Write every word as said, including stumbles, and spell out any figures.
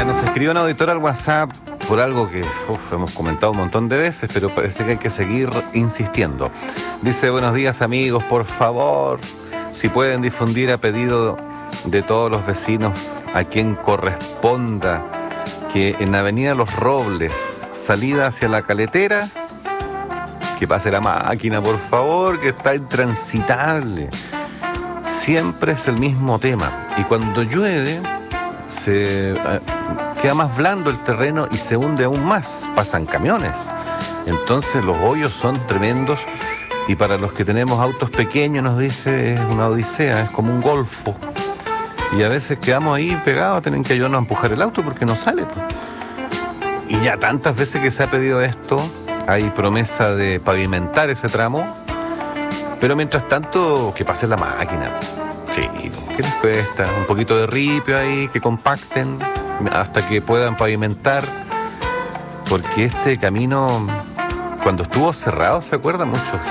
nos escribió un auditor al WhatsApp por algo que uf, hemos comentado un montón de veces, pero parece que hay que seguir insistiendo. Dice: buenos días amigos, por favor, si pueden difundir a pedido de todos los vecinos a quien corresponda, que en Avenida Los Robles, salida hacia la Caletera, que pase la máquina, por favor, que está intransitable. Siempre es el mismo tema. Y cuando llueve, se eh, queda más blando el terreno y se hunde aún más. Pasan camiones. Entonces los hoyos son tremendos. Y para los que tenemos autos pequeños, nos dice, es una odisea, es como un golfo. Y a veces quedamos ahí pegados, tienen que ayudarnos a empujar el auto porque no sale, pues. Y ya tantas veces que se ha pedido esto, hay promesa de pavimentar ese tramo, pero mientras tanto, que pase la máquina. Sí, ¿qué les cuesta? Un poquito de ripio ahí, que compacten hasta que puedan pavimentar, porque este camino, cuando estuvo cerrado, ¿se acuerdan? Muchos